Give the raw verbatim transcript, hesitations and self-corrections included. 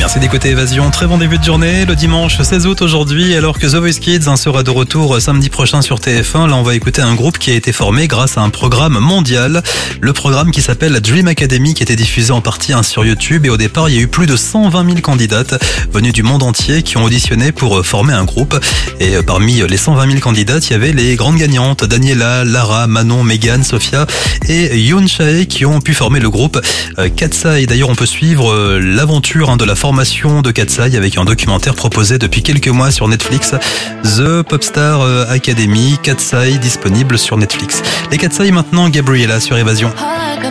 Merci d'écouter Évasion. Très bon début de journée, le dimanche seize août aujourd'hui, alors que The Voice Kids hein, sera de retour samedi prochain sur T F un. Là, on va écouter un groupe qui a été formé grâce à un programme mondial. Le programme qui s'appelle Dream Academy, qui était diffusé en partie hein, sur YouTube. Et au départ, il y a eu plus de cent vingt mille candidates venues du monde entier qui ont auditionné pour former un groupe. Et parmi les cent vingt mille candidates, il y avait les grandes gagnantes, Daniela, Lara, Manon, Megan, Sophia et Yoon Chae qui ont pu former le groupe Katseye. D'ailleurs, on peut suivre l'aventure hein, de la formation de Katseye avec un documentaire proposé depuis quelques mois sur Netflix, The Popstar Academy, Katseye, disponible sur Netflix. Les Katseye maintenant, Gabriella sur Évasion.